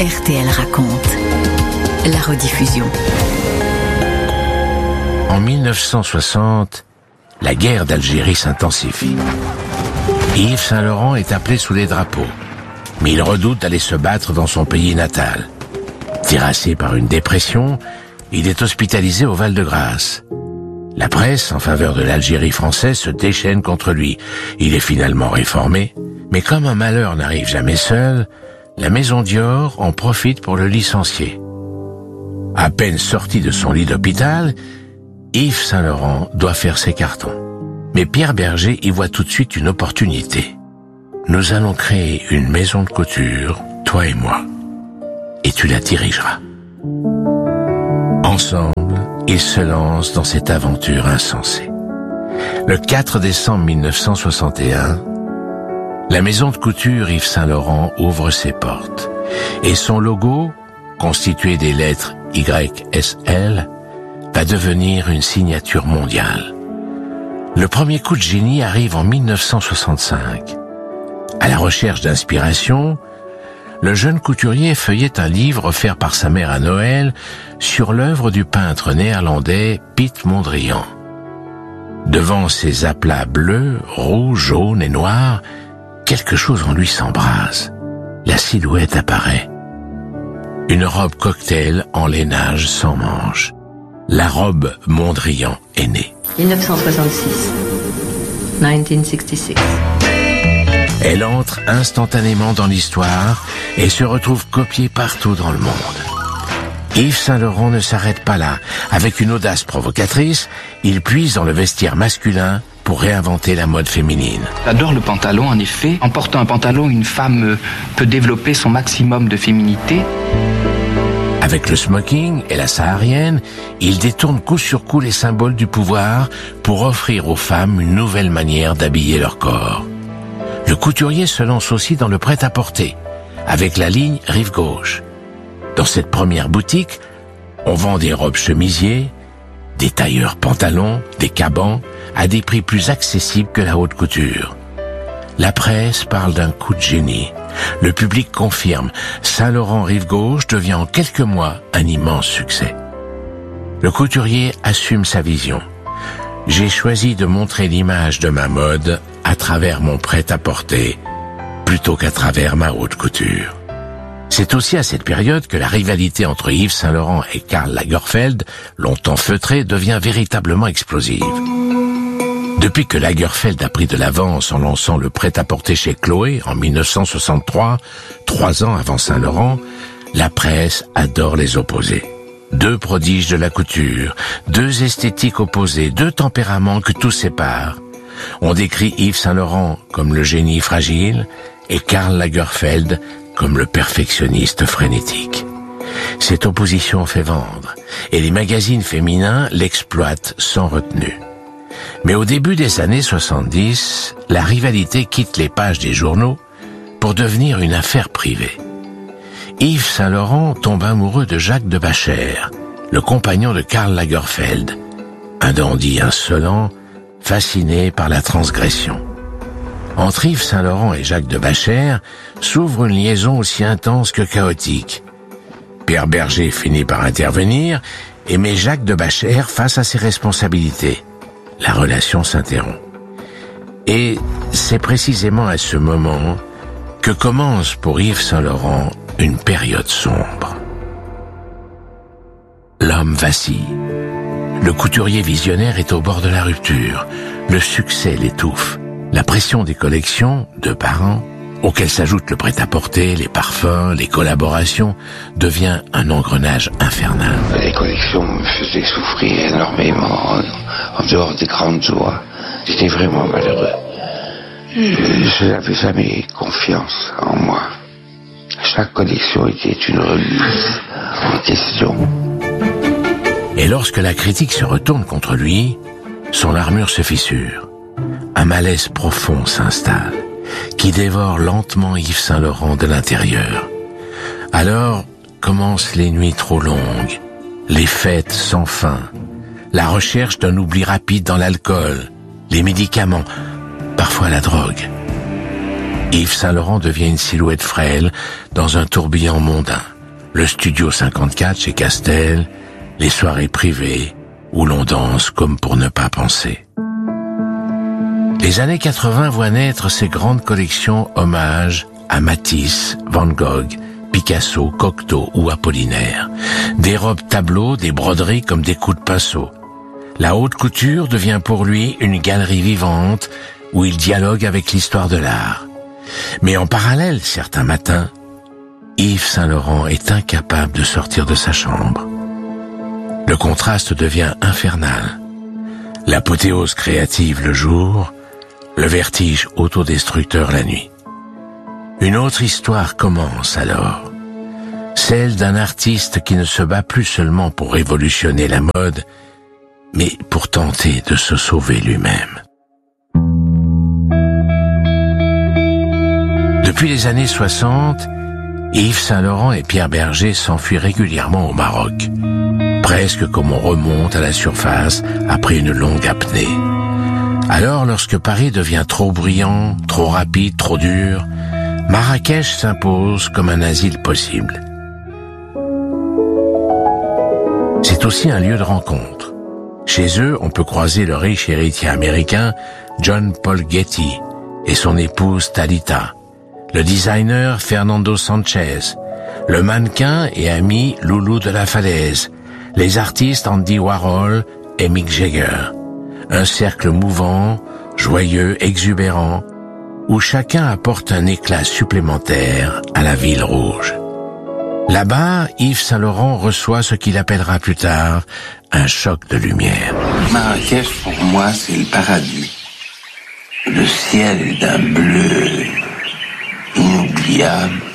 RTL raconte. La rediffusion. En 1960, la guerre d'Algérie s'intensifie. Yves Saint-Laurent est appelé sous les drapeaux, mais il redoute d'aller se battre dans son pays natal. Terrassé par une dépression, il est hospitalisé au Val-de-Grâce. La presse, en faveur de l'Algérie française, se déchaîne contre lui. Il est finalement réformé, mais comme un malheur n'arrive jamais seul, la maison Dior en profite pour le licencier. À peine sorti de son lit d'hôpital, Yves Saint-Laurent doit faire ses cartons. Mais Pierre Berger y voit tout de suite une opportunité. Nous allons créer une maison de couture, toi et moi, et tu la dirigeras. Ensemble, ils se lancent dans cette aventure insensée. Le 4 décembre 1961, la maison de couture Yves Saint-Laurent ouvre ses portes. Et son logo, constitué des lettres YSL, va devenir une signature mondiale. Le premier coup de génie arrive en 1965. À la recherche d'inspiration, le jeune couturier feuillette un livre offert par sa mère à Noël sur l'œuvre du peintre néerlandais Piet Mondrian. Devant ses aplats bleus, rouges, jaunes et noirs, quelque chose en lui s'embrase. La silhouette apparaît. Une robe cocktail en lainage sans manches. La robe Mondrian est née. 1966. 1966. Elle entre instantanément dans l'histoire et se retrouve copiée partout dans le monde. Yves Saint-Laurent ne s'arrête pas là. Avec une audace provocatrice, il puise dans le vestiaire masculin pour réinventer la mode féminine. J'adore le pantalon, en effet. En portant un pantalon, une femme peut développer son maximum de féminité. Avec le smoking et la saharienne, il détourne coup sur coup les symboles du pouvoir pour offrir aux femmes une nouvelle manière d'habiller leur corps. Le couturier se lance aussi dans le prêt-à-porter, avec la ligne Rive Gauche. Dans cette première boutique, on vend des robes chemisiers, des tailleurs pantalons, des cabans, à des prix plus accessibles que la haute couture. La presse parle d'un coup de génie. Le public confirme. Saint-Laurent Rive Gauche devient en quelques mois un immense succès. Le couturier assume sa vision. J'ai choisi de montrer l'image de ma mode à travers mon prêt-à-porter, plutôt qu'à travers ma haute couture. C'est aussi à cette période que la rivalité entre Yves Saint-Laurent et Karl Lagerfeld, longtemps feutrée, devient véritablement explosive. Depuis que Lagerfeld a pris de l'avance en lançant le prêt-à-porter chez Chloé en 1963, 3 ans avant Saint-Laurent, la presse adore les opposés. 2 prodiges de la couture, 2 esthétiques opposées, 2 tempéraments que tout sépare. On décrit Yves Saint-Laurent comme le génie fragile et Karl Lagerfeld comme le perfectionniste frénétique. Cette opposition fait vendre, et les magazines féminins l'exploitent sans retenue. Mais au début des années 70, la rivalité quitte les pages des journaux pour devenir une affaire privée. Yves Saint-Laurent tombe amoureux de Jacques de Bachère, le compagnon de Karl Lagerfeld, un dandy insolent, fasciné par la transgression. Entre Yves Saint-Laurent et Jacques de Bachère s'ouvre une liaison aussi intense que chaotique. Pierre Berger finit par intervenir et met Jacques de Bachère face à ses responsabilités. La relation s'interrompt. Et c'est précisément à ce moment que commence pour Yves Saint-Laurent une période sombre. L'homme vacille. Le couturier visionnaire est au bord de la rupture. Le succès l'étouffe. La pression des collections, 2 par an, auxquelles s'ajoute le prêt-à-porter, les parfums, les collaborations, devient un engrenage infernal. Les collections me faisaient souffrir énormément, en dehors des grandes joies. J'étais vraiment malheureux. Je n'avais jamais confiance en moi. Chaque collection était une remise en question. Et lorsque la critique se retourne contre lui, son armure se fissure. Un malaise profond s'installe, qui dévore lentement Yves Saint-Laurent de l'intérieur. Alors commencent les nuits trop longues, les fêtes sans fin, la recherche d'un oubli rapide dans l'alcool, les médicaments, parfois la drogue. Yves Saint-Laurent devient une silhouette frêle dans un tourbillon mondain. le studio 54 chez Castel, les soirées privées où l'on danse comme pour ne pas penser. Les années 80 voient naître ces grandes collections hommages à Matisse, Van Gogh, Picasso, Cocteau ou Apollinaire. Des robes tableaux, des broderies comme des coups de pinceau. La haute couture devient pour lui une galerie vivante où il dialogue avec l'histoire de l'art. Mais en parallèle, certains matins, Yves Saint-Laurent est incapable de sortir de sa chambre. Le contraste devient infernal. L'apothéose créative le jour, le vertige autodestructeur la nuit. Une autre histoire commence alors, celle d'un artiste qui ne se bat plus seulement pour révolutionner la mode, mais pour tenter de se sauver lui-même. Depuis les années 60, Yves Saint-Laurent et Pierre Berger s'enfuient régulièrement au Maroc, presque comme on remonte à la surface après une longue apnée. Alors, lorsque Paris devient trop bruyant, trop rapide, trop dur, Marrakech s'impose comme un asile possible. C'est aussi un lieu de rencontre. Chez eux, on peut croiser le riche héritier américain John Paul Getty et son épouse Talita, le designer Fernando Sanchez, le mannequin et ami Loulou de la Falaise, les artistes Andy Warhol et Mick Jagger. Un cercle mouvant, joyeux, exubérant, où chacun apporte un éclat supplémentaire à la ville rouge. Là-bas, Yves Saint-Laurent reçoit ce qu'il appellera plus tard un choc de lumière. Marrakech, pour moi, c'est le paradis. Le ciel est d'un bleu inoubliable.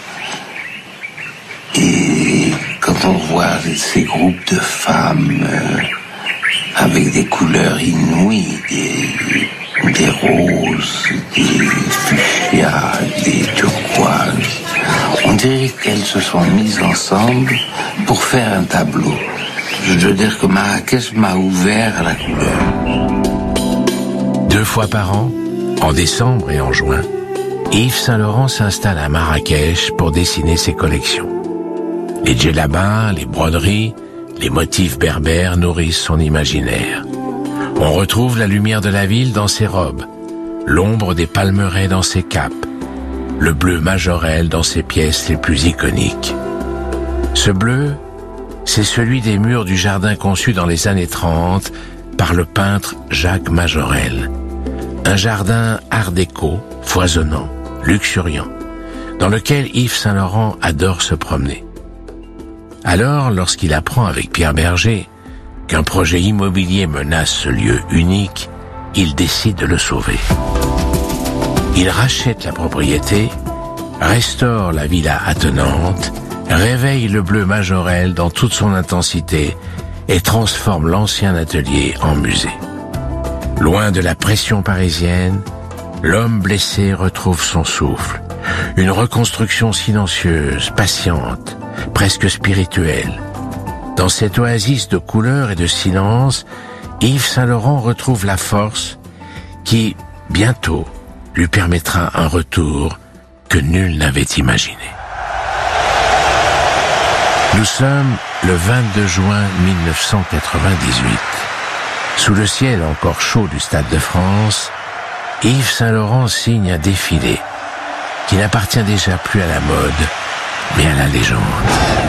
Et quand on voit ces groupes de femmes avec des couleurs inouïes, des roses, des fuchsias, des turquoises, on dirait qu'elles se sont mises ensemble pour faire un tableau. Je veux dire que Marrakech m'a ouvert à la couleur. 2 fois par an, en décembre et en juin, Yves Saint-Laurent s'installe à Marrakech pour dessiner ses collections. Les djellabas, les broderies, les motifs berbères nourrissent son imaginaire. On retrouve la lumière de la ville dans ses robes, l'ombre des palmeraies dans ses capes, le bleu majorel dans ses pièces les plus iconiques. Ce bleu, c'est celui des murs du jardin conçu dans les années 30 par le peintre Jacques Majorel. Un jardin art déco, foisonnant, luxuriant, dans lequel Yves Saint-Laurent adore se promener. Alors, lorsqu'il apprend avec Pierre Berger qu'un projet immobilier menace ce lieu unique, il décide de le sauver. Il rachète la propriété, restaure la villa attenante, réveille le bleu majorel dans toute son intensité et transforme l'ancien atelier en musée. Loin de la pression parisienne, l'homme blessé retrouve son souffle. Une reconstruction silencieuse, patiente, presque spirituelle. Dans cette oasis de couleurs et de silence, Yves Saint-Laurent retrouve la force qui, bientôt, lui permettra un retour que nul n'avait imaginé. Nous sommes le 22 juin 1998. Sous le ciel encore chaud du Stade de France, Yves Saint-Laurent signe un défilé qui n'appartient déjà plus à la mode, mais à la légende.